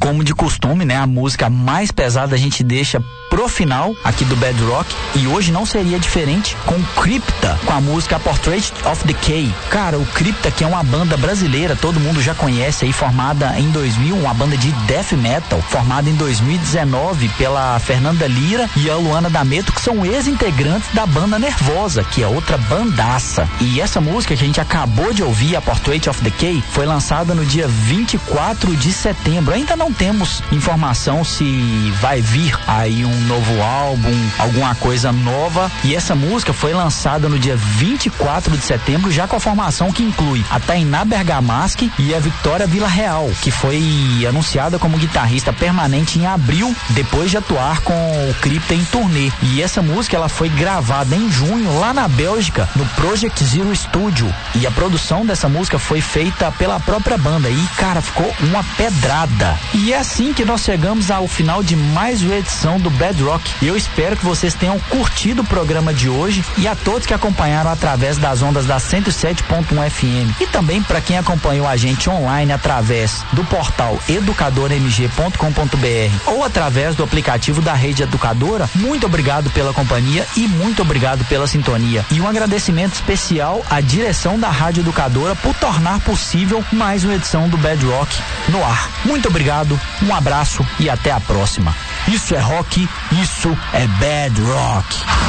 como de costume, né, a música mais pesada a gente deixa pro final aqui do Bad Rock, e hoje não seria diferente com Crypta, com a música Portrait of Decay. Cara, o Crypta, que é uma banda brasileira, todo mundo já conhece aí, formada em 2000, uma banda de death metal, formada em 2019 pela Fernanda Lira e a Luana D'Ameto, que são ex-integrantes da banda Nervosa, que é outra bandaça. E essa música que a gente acabou de ouvir, a Portrait of Decay, foi lançada no dia 24 de setembro. Ainda não temos informação se vai vir aí um novo álbum, alguma coisa nova, e essa música foi lançada no dia 24 de setembro, já com a formação que inclui a Tainá Bergamaschi e a Vitória Villarreal, que foi anunciada como guitarrista permanente em abril, depois de atuar com o Crypta em turnê. E essa música ela foi gravada em junho lá na Bélgica, no Project Zero Studio, e a produção dessa música foi feita pela própria banda, e cara, ficou uma pedrada. E é assim que nós chegamos ao final de mais uma edição do Bad Rock. Eu espero que vocês tenham curtido o programa de hoje, e a todos que acompanharam através das ondas da 107.1 FM, e também para quem acompanhou a gente online através do portal educadormg.com.br ou através do aplicativo da Rede Educadora. Muito obrigado pela companhia e muito obrigado pela sintonia, e um agradecimento especial à direção da Rádio Educadora por tornar possível mais uma edição do Bad Rock no ar. Muito obrigado, um abraço e até a próxima. Isso é rock, isso é Bad Rock.